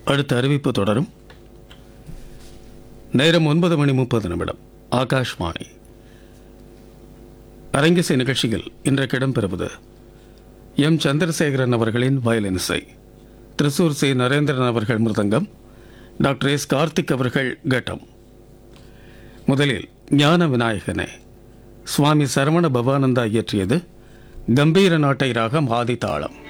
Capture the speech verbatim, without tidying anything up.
அடுத்த அறிவிப்பு தொடரும். நேரம் ஒன்பது மணி முப்பது நிமிடம். ஆகாஷ்வாணி. அரங்கிசை நிகழ்ச்சியில் இன்றைக்கு இடம்பெறுவது எம் சந்திரசேகரன் அவர்களின் வயலின் இசை, திருசூர் சி நரேந்திரன் அவர்கள் மிருதங்கம், டாக்டர் எஸ் கார்த்திக் அவர்கள் கட்டம். முதலில் ஞான விநாயகனே, சுவாமி சரவண பவானந்தா இயற்றியது, கம்பீர நாட்டை ராகம் ஆதி தாளம்.